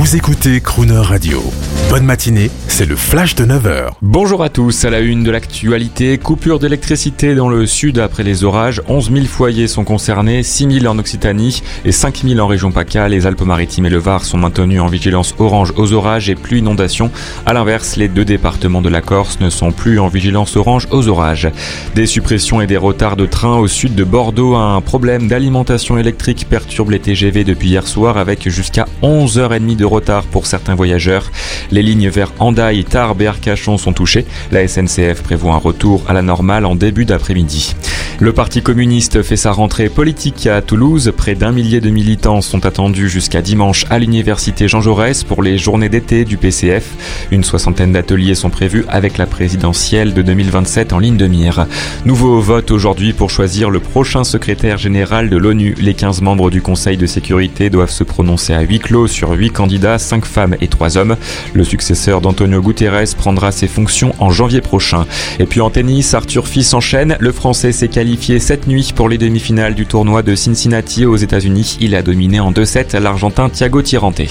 Vous écoutez Crooner Radio. Bonne matinée, c'est le flash de 9h. Bonjour à tous, à la une de l'actualité, coupure d'électricité dans le sud après les orages. 11 000 foyers sont concernés, 6 000 en Occitanie et 5 000 en région PACA. Les Alpes-Maritimes et le Var sont maintenus en vigilance orange aux orages et pluies inondations. À l'inverse, les deux départements de la Corse ne sont plus en vigilance orange aux orages. Des suppressions et des retards de train au sud de Bordeaux. Un problème d'alimentation électrique perturbe les TGV depuis hier soir avec jusqu'à 11h30 de retard pour certains voyageurs. Les lignes vers Hendaye, Tarbes et Arcachon sont touchées. La SNCF prévoit un retour à la normale en début d'après-midi. Le Parti communiste fait sa rentrée politique à Toulouse. Près d'1 millier de militants sont attendus jusqu'à dimanche à l'université Jean Jaurès pour les journées d'été du PCF. Une soixantaine d'ateliers sont prévus avec la présidentielle de 2027 en ligne de mire. Nouveau vote aujourd'hui pour choisir le prochain secrétaire général de l'ONU. Les 15 membres du Conseil de sécurité doivent se prononcer à huis clos sur 8 candidats, 5 femmes et 3 hommes. Le successeur d'Antonio Guterres prendra ses fonctions en janvier prochain. Et puis en tennis, Arthur Fils enchaîne. Le Français s'est qualifié cette nuit pour les demi-finales du tournoi de Cincinnati aux États-Unis. Il a dominé en 2-7 l'Argentin Thiago Tirante.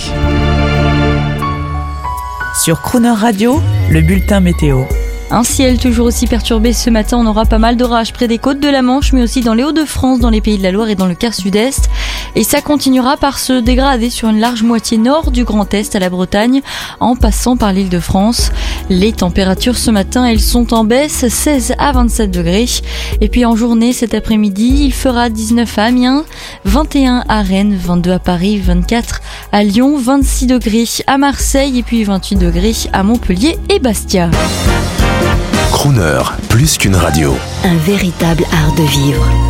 Sur Crooner Radio, le bulletin météo. Un ciel toujours aussi perturbé ce matin, on aura pas mal d'orages près des côtes de la Manche, mais aussi dans les Hauts-de-France, dans les Pays de la Loire et dans le quart sud-est. Et ça continuera par se dégrader sur une large moitié nord du Grand Est à la Bretagne, en passant par l'Île-de-France. Les températures ce matin, elles sont en baisse, 16 à 27 degrés. Et puis en journée, cet après-midi, il fera 19 à Amiens, 21 à Rennes, 22 à Paris, 24 à Lyon, 26 degrés à Marseille et puis 28 degrés à Montpellier et Bastia. Crooner, plus qu'une radio. Un véritable art de vivre.